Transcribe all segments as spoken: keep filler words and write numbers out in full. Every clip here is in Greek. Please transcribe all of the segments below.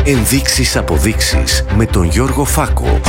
Ενδείξεις αποδείξεις με τον Γιώργο Φάκο.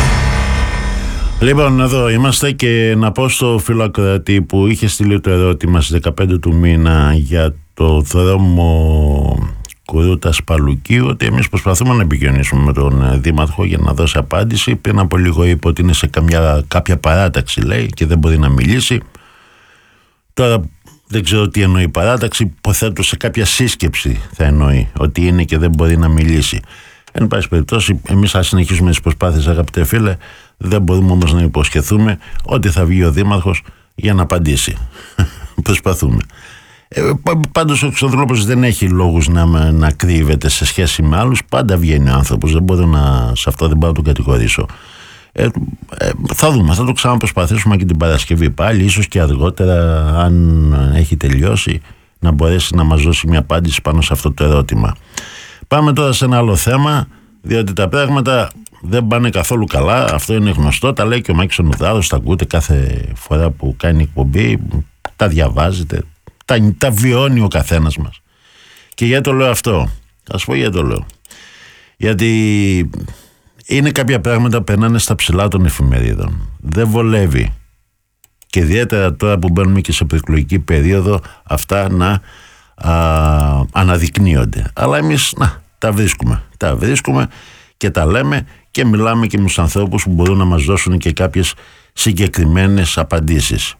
Λοιπόν, εδώ είμαστε και να πω στο φιλοκράτη που είχε στείλει το ερώτημα στις δεκαπέντε του μήνα για το δρόμο Κουρούτας Παλουκίου, ότι εμείς προσπαθούμε να επικοινωνήσουμε με τον Δήμαρχο για να δώσει απάντηση. Πριν από λίγο είπε ότι είναι σε καμιά, κάποια παράταξη, λέει, και δεν μπορεί να μιλήσει. Τώρα δεν ξέρω τι εννοεί παράταξη, υποθέτω σε κάποια σύσκεψη θα εννοεί ότι είναι και δεν μπορεί να μιλήσει. Εν πάση περιπτώσει, εμείς θα συνεχίσουμε τις προσπάθειες, αγαπητέ φίλε. Δεν μπορούμε όμως να υποσχεθούμε ότι θα βγει ο Δήμαρχος για να απαντήσει. Προσπαθούμε. Ε, πάντως ο Χρυστοδουλόπουλος δεν έχει λόγους να, να κρύβεται σε σχέση με άλλους. Πάντα βγαίνει ο άνθρωπος. Δεν μπορώ να, σε αυτό δεν μπορώ να τον κατηγορήσω. Ε, ε, θα δούμε, θα το ξαναπροσπαθήσουμε και την Παρασκευή πάλι, ίσως και αργότερα, αν έχει τελειώσει, να μπορέσει να μας δώσει μια απάντηση πάνω σε αυτό το ερώτημα. Πάμε τώρα σε ένα άλλο θέμα, διότι τα πράγματα δεν πάνε καθόλου καλά. Αυτό είναι γνωστό, τα λέει και ο Μάκης ο Νουδάρος, τα ακούτε κάθε φορά που κάνει εκπομπή, τα διαβάζετε, τα, τα βιώνει ο καθένας μας. Και γιατί το λέω αυτό? Ας πω γιατί το λέω. Γιατί είναι κάποια πράγματα που περνάνε στα ψηλά των εφημερίδων. Δεν βολεύει. Και ιδιαίτερα τώρα που μπαίνουμε και σε προεκλογική περίοδο, αυτά να α, αναδεικνύονται. Αλλά εμείς να, τα βρίσκουμε. Τα βρίσκουμε και τα λέμε και μιλάμε και με τους ανθρώπους που μπορούν να μας δώσουν και κάποιες συγκεκριμένες απαντήσεις.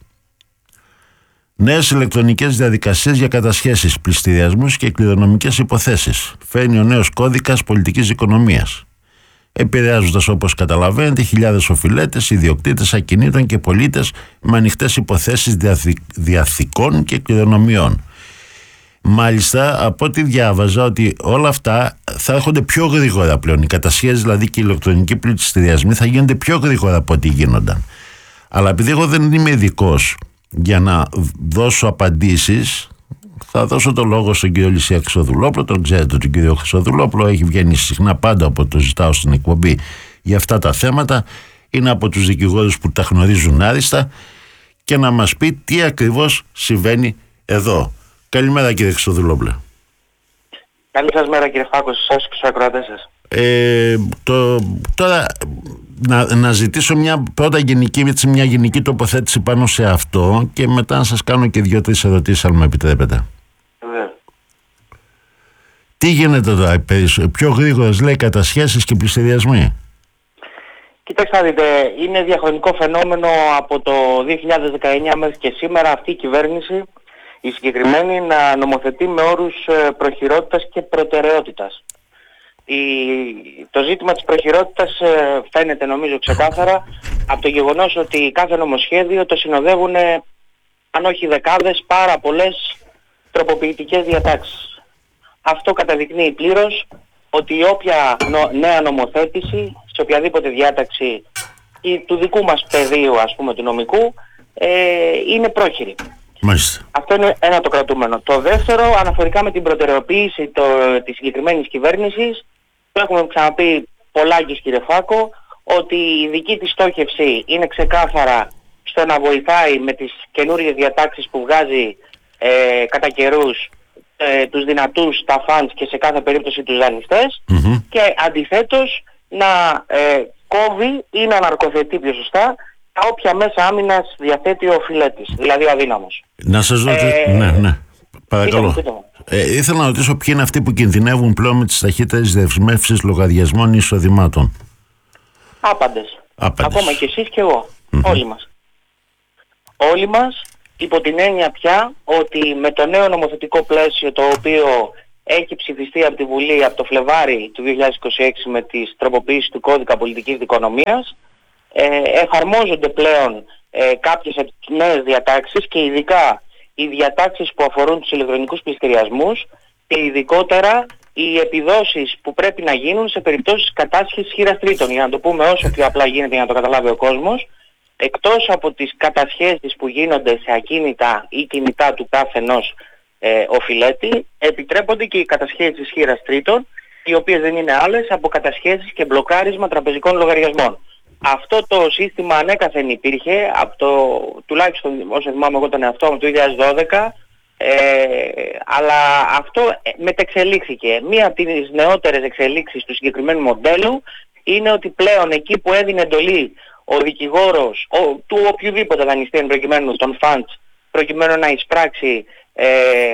Νέες ηλεκτρονικές διαδικασίες για κατασχέσεις, πληστηριασμούς και κληρονομικές υποθέσεις. Φέρνει ο νέος κώδικας πολιτικής οικονομίας. Επηρεάζοντας, όπως καταλαβαίνετε, χιλιάδες οφειλέτες, ιδιοκτήτες ακινήτων και πολίτες με ανοιχτές υποθέσεις διαθυ... διαθηκών και κληρονομιών. Μάλιστα, από ό,τι διάβαζα, ότι όλα αυτά θα έρχονται πιο γρήγορα πλέον. Οι κατασχέσεις, δηλαδή, και οι ηλεκτρονικοί πληστηριασμοί θα γίνονται πιο γρήγορα από ό,τι γίνονταν. Αλλά επειδή εγώ δεν είμαι ειδικός για να δώσω απαντήσεις, θα δώσω το λόγο στον κύριο Λυσία Χρυστοδουλόπουλο. Τον ξέρετε τον κύριο Χρυστοδουλόπουλο, έχει βγαίνει συχνά πάντα από το ζητάω στην εκπομπή για αυτά τα θέματα. Είναι από τους δικηγόρους που τα γνωρίζουν άριστα και να μας πει τι ακριβώς συμβαίνει εδώ. Καλημέρα, κύριε Χρυστοδουλόπουλο. Καλή σας μέρα, κύριε Φάκο, σε εσάς και στους ακροατές σας. Ε, το, τώρα να, να ζητήσω μια πρώτα γενική, μια γενική τοποθέτηση πάνω σε αυτό και μετά να σας κάνω και δύο-τρεις ερωτήσεις, αν με επιτρέπετε. Βέβαια. Τι γίνεται τώρα, πιο γρήγορες, λέει, κατασχέσεις και πληστηριασμοί? Κοιτάξτε να δείτε, είναι διαχρονικό φαινόμενο από το δύο χιλιάδες δεκαεννιά μέχρι και σήμερα αυτή η κυβέρνηση, η συγκεκριμένη, να νομοθετεί με όρους προχειρότητας και προτεραιότητας. Η, το ζήτημα της προχειρότητας ε, φαίνεται νομίζω ξεκάθαρα από το γεγονός ότι κάθε νομοσχέδιο το συνοδεύουν, αν όχι δεκάδες, πάρα πολλές τροποποιητικές διατάξεις. Αυτό καταδεικνύει πλήρως ότι όποια νο, νέα νομοθέτηση σε οποιαδήποτε διάταξη ή του δικού μας πεδίου, ας πούμε, του νομικού, ε, είναι πρόχειρη. Μάλιστα. Αυτό είναι ένα το κρατούμενο. Το δεύτερο, αναφορικά με την προτεραιοποίηση το, της συγκεκριμένης κυβέρνησης, το έχουμε ξαναπεί πολλάκις, κύριε Φάκο, ότι η δική της στόχευση είναι ξεκάθαρα στο να βοηθάει με τις καινούριες διατάξεις που βγάζει ε, κατά καιρούς ε, τους δυνατούς, τα φαντς και σε κάθε περίπτωση τους δανειστές, mm-hmm. και αντιθέτως να ε, κόβει ή να αναρκοθετεί πιο σωστά τα όποια μέσα άμυνας διαθέτει ο οφειλέτης, δηλαδή ο αδύναμος. Να σας ρωτήσω, ε, ναι, ναι, παρακαλώ. Πείτε μου, πείτε μου. Ε, ήθελα να ρωτήσω ποιοι είναι αυτοί που κινδυνεύουν πλέον με τις ταχύτερες δεσμεύσεις λογαριασμών εισοδημάτων. Άπαντες. Άπαντες. Ακόμα και εσείς και εγώ. Mm-hmm. Όλοι μας. Όλοι μας, υπό την έννοια πια ότι με το νέο νομοθετικό πλαίσιο, το οποίο έχει ψηφιστεί από τη Βουλή από το Φλεβάρι του δύο χιλιάδες είκοσι έξι με τις τροποποιήσεις του κώδικα πολιτικής δικονομίας, ε, εφαρμόζονται πλέον ε, κάποιες νέες διατάξεις και ειδικά οι διατάξεις που αφορούν τους ηλεκτρονικούς πληστηριασμούς και ειδικότερα οι επιδόσεις που πρέπει να γίνουν σε περιπτώσεις κατάσχεσης χείρας τρίτων. Για να το πούμε όσο πιο απλά γίνεται για να το καταλάβει ο κόσμος, εκτός από τις κατασχέσεις που γίνονται σε ακίνητα ή κινητά του κάθε ενός ε, οφειλέτη, επιτρέπονται και οι κατασχέσεις χείρας τρίτων, οι οποίες δεν είναι άλλες από κατασχέσεις και μπλοκάρισμα τραπεζικών λογαριασμών. Αυτό το σύστημα ανέκαθεν υπήρχε, από το, τουλάχιστον όσο θυμάμαι εγώ τον εαυτό μου, το δύο χιλιάδες δώδεκα, Ε, αλλά αυτό μετεξελίχθηκε. Μία από τις νεότερες εξελίξεις του συγκεκριμένου μοντέλου είναι ότι πλέον εκεί που έδινε εντολή ο δικηγόρος ο, του οποιοδήποτε δανειστή εν προκειμένου των funds προκειμένου να εισπράξει ε,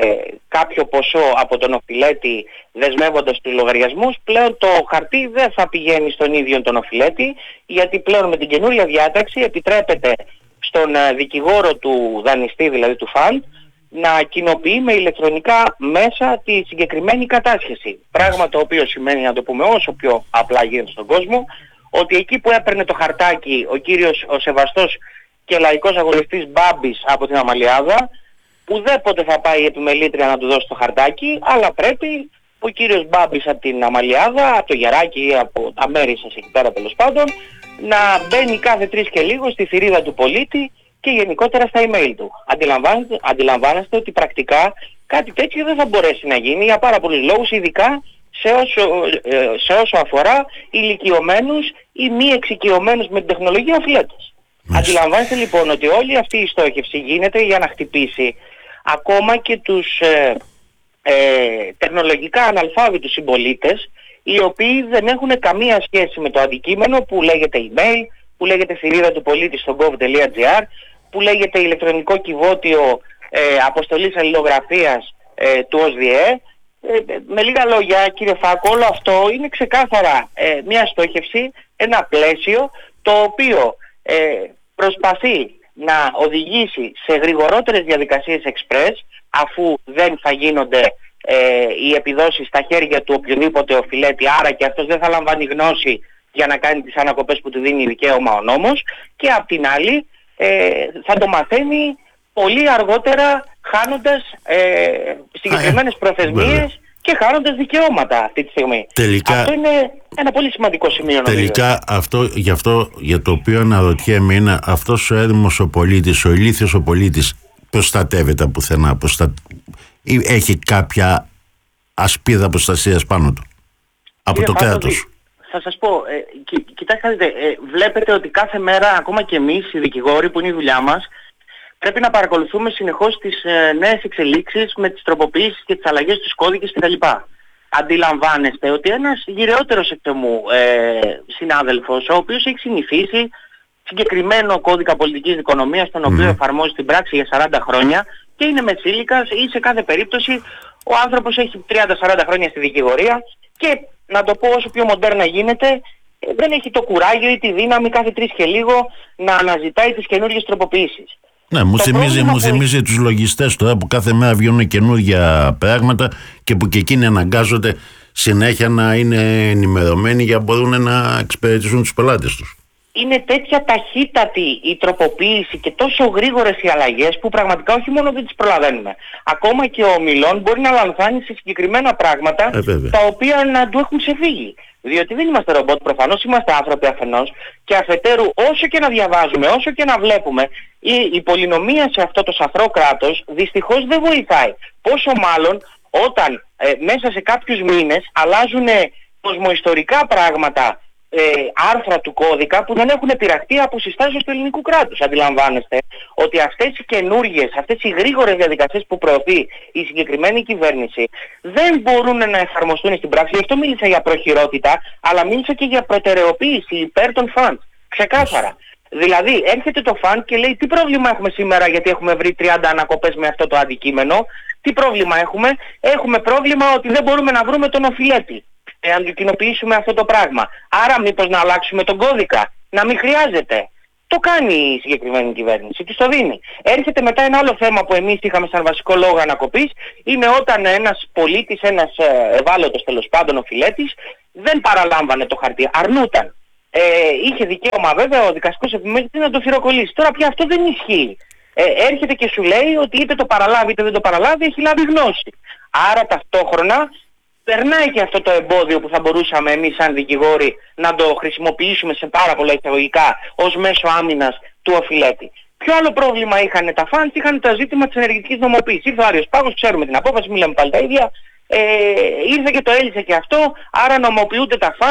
κάποιο ποσό από τον οφειλέτη δεσμεύοντας τους λογαριασμούς, πλέον το χαρτί δεν θα πηγαίνει στον ίδιο τον οφειλέτη, γιατί πλέον με την καινούρια διάταξη επιτρέπεται στον ε, δικηγόρο του δανειστή, δηλαδή του fund, να κοινοποιεί με ηλεκτρονικά μέσα τη συγκεκριμένη κατάσχεση. Πράγμα το οποίο σημαίνει, να το πούμε όσο πιο απλά γίνεται στον κόσμο, ότι εκεί που έπαιρνε το χαρτάκι ο κύριος, ο σεβαστός και λαϊκός αγωνιστής Μπάμπης από την Αμαλιάδα, ουδέποτε θα πάει η επιμελήτρια να του δώσει το χαρτάκι, αλλά πρέπει ο κύριος Μπάμπης από την Αμαλιάδα, από το Γεράκι ή από τα μέρη σας εκεί πέρα τέλος πάντων, να μπαίνει κάθε τρεις και λίγο στη θηρίδα του πολίτη και γενικότερα στα email του. Αντιλαμβάνεστε, αντιλαμβάνεστε ότι πρακτικά κάτι τέτοιο δεν θα μπορέσει να γίνει για πάρα πολλούς λόγους, ειδικά σε όσο, σε όσο αφορά ηλικιωμένους ή μη εξοικειωμένους με την τεχνολογία οφειλέτες. Αντιλαμβάνεστε λοιπόν ότι όλη αυτή η στόχευση γίνεται για να χτυπήσει ακόμα και τους ε, ε, τεχνολογικά αναλφάβητους συμπολίτες, οι οποίοι δεν έχουν καμία σχέση με το αντικείμενο που λέγεται email, που λέγεται θηρίδα του πολίτη στο gov.gr, που λέγεται ηλεκτρονικό κυβότιο ε, αποστολής αλληλογραφίας ε, του ΟΣΔΙΕ. Ε, με λίγα λόγια, κύριε Φάκο, όλο αυτό είναι ξεκάθαρα ε, μια στόχευση, ένα πλαίσιο το οποίο ε, προσπαθεί να οδηγήσει σε γρηγορότερες διαδικασίες express, αφού δεν θα γίνονται ε, οι επιδόσεις στα χέρια του οποιοδήποτε οφειλέτη, άρα και αυτός δεν θα λαμβάνει γνώση για να κάνει τις ανακοπές που του δίνει δικαίωμα ο νόμος, και απ' την άλλη ε, θα το μαθαίνει πολύ αργότερα, χάνοντας ε, συγκεκριμένες προθεσμίες βέβαια. Και χάνοντας δικαιώματα αυτή τη στιγμή. Τελικά, αυτό είναι ένα πολύ σημαντικό σημείο. Τελικά νομίζω. αυτό, γι' αυτό για το οποίο αναρωτιέμαι είναι αυτός ο έρημος ο πολίτης, ο ηλίθιος ο πολίτης, προστατεύεται πουθενά, προστα... ή έχει κάποια ασπίδα προστασίας πάνω του από Κύριε το κράτος? Φάτο, θα σας πω, ε, κι, κοιτάξτε, ε, βλέπετε ότι κάθε μέρα, ακόμα και εμείς οι δικηγόροι που είναι η δουλειά μας, πρέπει να παρακολουθούμε συνεχώς τις ε, νέες εξελίξεις με τις τροποποιήσεις και τις αλλαγές στους κώδικες κτλ. Αντιλαμβάνεστε ότι ένας γυρεότερος εκτεμού ε, συνάδελφος, ο οποίος έχει συνηθίσει συγκεκριμένο κώδικα πολιτικής δικονομίας, τον οποίο mm. εφαρμόζει στην πράξη για σαράντα χρόνια και είναι μεσήλικας, ή σε κάθε περίπτωση ο άνθρωπος έχει τριάντα σαράντα χρόνια στη δικηγορία και, να το πω όσο πιο μοντέρνα γίνεται, δεν έχει το κουράγιο ή τη δύναμη κάθε τρεις και λίγο να αναζητάει τις καινούργιες τροποποιήσεις. Ναι, μου θυμίζει, μου θυμίζει τους λογιστές τώρα που κάθε μέρα βγαίνουν καινούργια πράγματα και που και εκείνοι αναγκάζονται συνέχεια να είναι ενημερωμένοι για να μπορούν να εξυπηρετήσουν τους πελάτες τους. Είναι τέτοια ταχύτατη η τροποποίηση και τόσο γρήγορες οι αλλαγές που πραγματικά όχι μόνο δεν τις προλαβαίνουμε. Ακόμα και ο ομιλών μπορεί να λανθάνει σε συγκεκριμένα πράγματα ε, τα οποία να του έχουν ξεφύγει. Διότι δεν είμαστε ρομπότ, προφανώς είμαστε άνθρωποι αφενός, και αφετέρου όσο και να διαβάζουμε, όσο και να βλέπουμε, η, η πολυνομία σε αυτό το σαφρό κράτος δυστυχώς δεν βοηθάει. Πόσο μάλλον όταν ε, μέσα σε κάποιους μήνες αλλάζουν κοσμοϊστορικά πράγματα, ε, άρθρα του κώδικα που δεν έχουν πειραχτεί από συστάσεις του ελληνικού κράτους. Αντιλαμβάνεστε ότι αυτές οι καινούργιες, αυτές οι γρήγορες διαδικασίες που προωθεί η συγκεκριμένη κυβέρνηση δεν μπορούν να εφαρμοστούν στην πράξη. Γι' αυτό μίλησα για προχειρότητα, αλλά μίλησα και για προτεραιοποίηση υπέρ των funds. Ξεκάθαρα. Δηλαδή έρχεται το fund και λέει τι πρόβλημα έχουμε σήμερα, γιατί έχουμε βρει τριάντα ανακοπές με αυτό το αντικείμενο. Τι πρόβλημα έχουμε? Έχουμε πρόβλημα ότι δεν μπορούμε να βρούμε τον οφειλέτη. Εάν του κοινοποιήσουμε αυτό το πράγμα. Άρα μήπως να αλλάξουμε τον κώδικα? Να μην χρειάζεται. Το κάνει η συγκεκριμένη κυβέρνηση, της το δίνει. Έρχεται μετά ένα άλλο θέμα που εμείς είχαμε σαν βασικό λόγο ανακοπής, είναι όταν ένας πολίτης, ένας ευάλωτος τέλος πάντων οφειλέτης, δεν παραλάμβανε το χαρτί, αρνούταν. Ε, είχε δικαίωμα βέβαια ο δικαστικός επιμέλητης να το θυροκολλήσει. Τώρα πια αυτό δεν ισχύει. Ε, έρχεται και σου λέει ότι είτε το παραλάβει είτε δεν το παραλάβει, έχει λάβει γνώση. Άρα ταυτόχρονα περνάει και αυτό το εμπόδιο που θα μπορούσαμε εμείς σαν δικηγόροι να το χρησιμοποιήσουμε σε πάρα πολλά εισαγωγικά ως μέσο άμυνας του οφειλέτη. Ποιο άλλο πρόβλημα είχαν τα φαντς? Είχαν το ζήτημα της ενεργητικής νομοποίησης. Ήρθε ο Άριος Πάγος, ξέρουμε την απόφαση, μιλάμε πάλι τα ίδια. Ε, ήρθε και το έλυσε και αυτό, άρα νομοποιούνται τα φαντς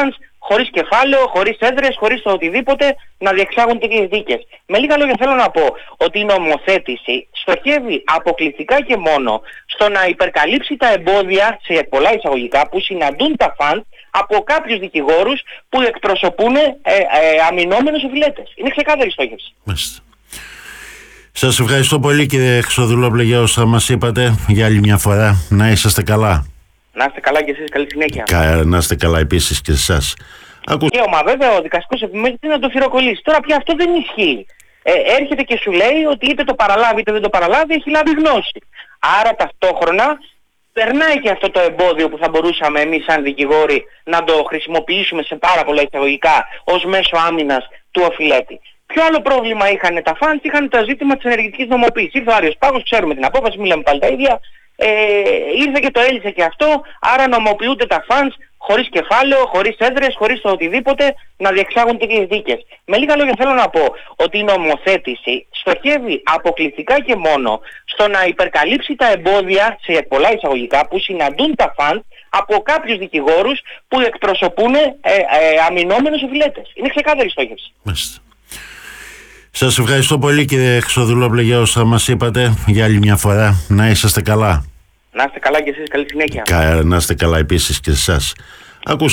χωρίς κεφάλαιο, χωρίς έδρες, χωρίς το οτιδήποτε να διεξάγουν τέτοιες δίκες. Με λίγα λόγια θέλω να πω ότι η νομοθέτηση στοχεύει αποκλειστικά και μόνο στο να υπερκαλύψει τα εμπόδια, σε πολλά εισαγωγικά, που συναντούν τα φαντ από κάποιους δικηγόρους που εκπροσωπούν ε, ε, αμυνόμενους οφειλέτες. Είναι ξεκάθαρη στόχευση. Μάλιστα. Σας ευχαριστώ πολύ κύριε Χρυστοδουλόπουλε για όσα μας είπατε για άλλη μια φορά. Να είσαστε καλά. Να είστε καλά και εσείς, καλή συνέχεια. Κα, να είστε καλά επίσης και εσάς. Ακού... Δικαίωμα βέβαια ο δικαστικός επιμέλητης είναι να το θυροκολλήσει. Τώρα πια αυτό δεν ισχύει. Ε, έρχεται και σου λέει ότι είτε το παραλάβει είτε δεν το παραλάβει, έχει λάβει γνώση. Άρα ταυτόχρονα περνάει και αυτό το εμπόδιο που θα μπορούσαμε εμείς σαν δικηγόροι να το χρησιμοποιήσουμε σε πάρα πολλά εισαγωγικά ως μέσο άμυνας του οφειλέτη. Ποιο άλλο πρόβλημα είχαν τα φαντς? Είχαν το ζήτημα της ενεργητικής νομοποίησης. Ήρθε ο Άριος Πάγος, ξέρουμε την απόφαση, μιλάμε πάλι τα ίδια. Ε, ήρθε και το έλυσε και αυτό, άρα νομοποιούνται τα φαντς χωρίς κεφάλαιο, χωρίς έδρες, χωρίς το οτιδήποτε να διεξάγουν τέτοιες δίκες. Με λίγα λόγια θέλω να πω ότι η νομοθέτηση στοχεύει αποκλειστικά και μόνο στο να υπερκαλύψει τα εμπόδια, σε πολλά εισαγωγικά, που συναντούν τα φαντ από κάποιους δικηγόρους που εκπροσωπούν ε, ε, αμυνόμενους οφειλέτες. Είναι ξεκάθαρη στόχευση. Μάλιστα. Σας ευχαριστώ πολύ κύριε Χρυστοδουλόπουλε για όσα μας είπατε για άλλη μια φορά. Να είσαστε καλά. Να είστε καλά και εσείς, καλή συνέχεια. Κα, να είστε καλά επίσης και εσάς.